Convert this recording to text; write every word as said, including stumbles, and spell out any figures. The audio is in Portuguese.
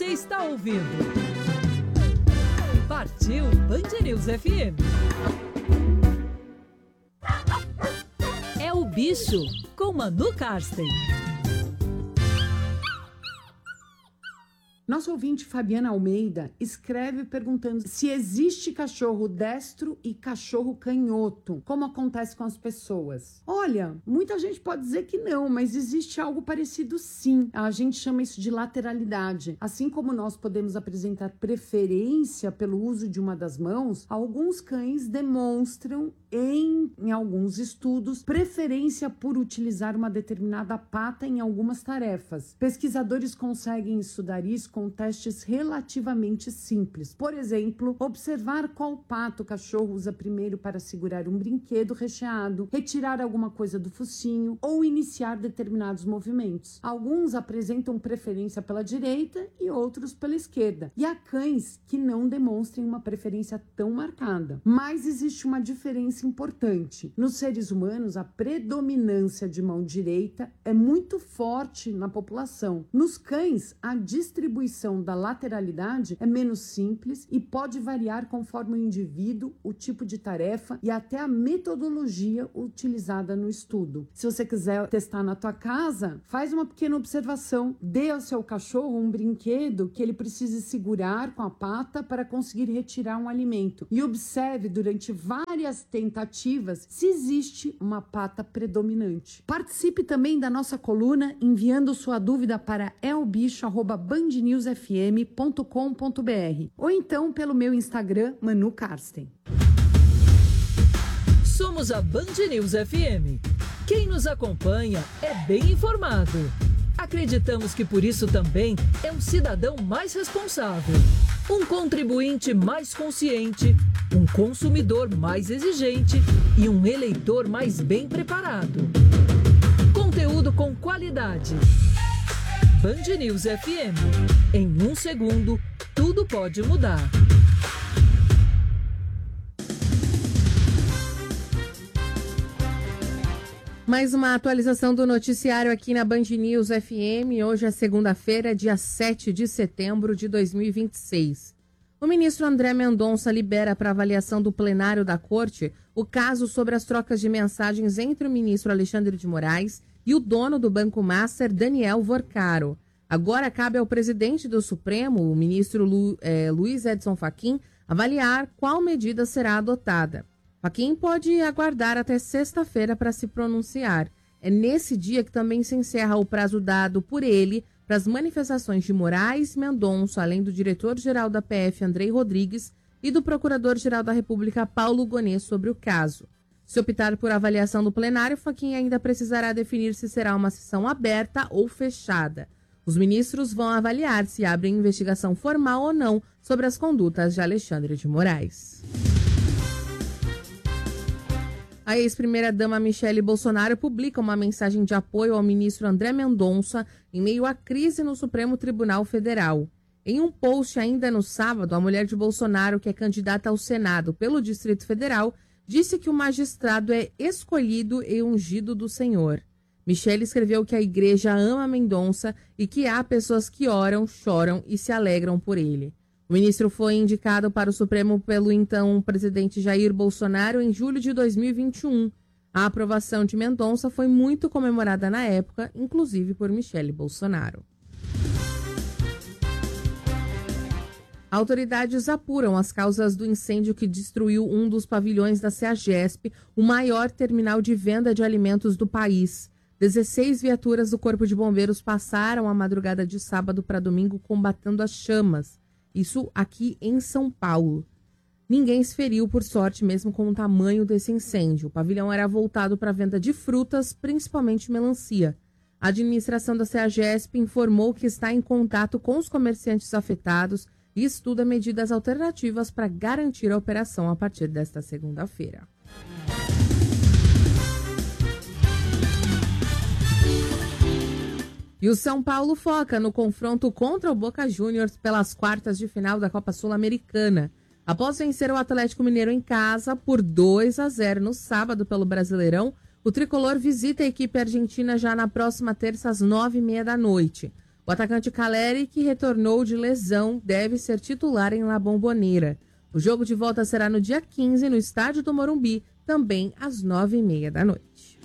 Você está ouvindo Partiu Band News F M. É o Bicho, com Manu Karsten. Nosso ouvinte Fabiana Almeida escreve perguntando se existe cachorro destro e cachorro canhoto, como acontece com as pessoas. Olha, muita gente pode dizer que não, mas existe algo parecido sim. A gente chama isso de lateralidade. Assim como nós podemos apresentar preferência pelo uso de uma das mãos, alguns cães demonstram em, em alguns estudos preferência por utilizar uma determinada pata em algumas tarefas. Pesquisadores conseguem estudar isso com testes relativamente simples. Por exemplo, observar qual pata o cachorro usa primeiro para segurar um brinquedo recheado, retirar alguma coisa do focinho ou iniciar determinados movimentos. Alguns apresentam preferência pela direita e outros pela esquerda. E há cães que não demonstrem uma preferência tão marcada. Mas existe uma diferença importante. Nos seres humanos, a predominância de mão direita é muito forte na população. Nos cães, a distribuição da lateralidade é menos simples e pode variar conforme o indivíduo, o tipo de tarefa e até a metodologia utilizada no estudo. Se você quiser testar na tua casa, faz uma pequena observação. Dê ao seu cachorro um brinquedo que ele precise segurar com a pata para conseguir retirar um alimento e observe durante várias tentativas se existe uma pata predominante. Participe também da nossa coluna enviando sua dúvida para elbicho arroba bandnews f m ponto com ponto b r ou então pelo meu Instagram, Manu Karsten. Somos a Band News F M. Quem nos acompanha é bem informado. Acreditamos que por isso também é um cidadão mais responsável, um contribuinte mais consciente, um consumidor mais exigente e um eleitor mais bem preparado. Conteúdo com qualidade. Band News F M. Em um segundo, tudo pode mudar. Mais uma atualização do noticiário aqui na Band News F M. Hoje é segunda-feira, dia sete de setembro de dois mil e vinte e seis. O ministro André Mendonça libera para avaliação do plenário da Corte o caso sobre as trocas de mensagens entre o ministro Alexandre de Moraes e o dono do Banco Master, Daniel Vorcaro. Agora cabe ao presidente do Supremo, o ministro Lu, eh, Luiz Edson Fachin, avaliar qual medida será adotada. Fachin pode aguardar até sexta-feira para se pronunciar. É nesse dia que também se encerra o prazo dado por ele para as manifestações de Moraes, Mendonça, além do diretor-geral da P F, Andrei Rodrigues, e do procurador-geral da República, Paulo Gonet, sobre o caso. Se optar por avaliação do plenário, Fachin ainda precisará definir se será uma sessão aberta ou fechada. Os ministros vão avaliar se abrem investigação formal ou não sobre as condutas de Alexandre de Moraes. A ex-primeira-dama Michele Bolsonaro publica uma mensagem de apoio ao ministro André Mendonça em meio à crise no Supremo Tribunal Federal. Em um post ainda no sábado, a mulher de Bolsonaro, que é candidata ao Senado pelo Distrito Federal, disse que o magistrado é escolhido e ungido do Senhor. Michele escreveu que a igreja ama Mendonça e que há pessoas que oram, choram e se alegram por ele. O ministro foi indicado para o Supremo pelo então presidente Jair Bolsonaro em julho de dois mil e vinte e um. A aprovação de Mendonça foi muito comemorada na época, inclusive por Michele Bolsonaro. Autoridades apuram as causas do incêndio que destruiu um dos pavilhões da CEAGESP, o maior terminal de venda de alimentos do país. dezesseis viaturas do Corpo de Bombeiros passaram a madrugada de sábado para domingo combatendo as chamas. Isso aqui em São Paulo. Ninguém se feriu, por sorte, mesmo com o tamanho desse incêndio. O pavilhão era voltado para a venda de frutas, principalmente melancia. A administração da CEAGESP informou que está em contato com os comerciantes afetados e estuda medidas alternativas para garantir a operação a partir desta segunda-feira. E o São Paulo foca no confronto contra o Boca Juniors pelas quartas de final da Copa Sul-Americana. Após vencer o Atlético Mineiro em casa por dois a zero no sábado pelo Brasileirão, o tricolor visita a equipe argentina já na próxima terça às nove e meia da noite. O atacante Caleri, que retornou de lesão, deve ser titular em La Bombonera. O jogo de volta será no dia quinze, no estádio do Morumbi, também às nove e meia da noite.